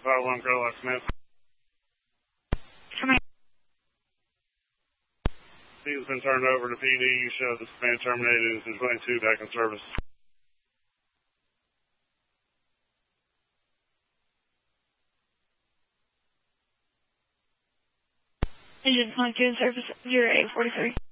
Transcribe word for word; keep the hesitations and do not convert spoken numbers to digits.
five one Cadillac Smith. Come here. He's been turned over to P D. You show this man terminated in twenty-two back in service. Engine twenty-two in service, zero eight forty-three.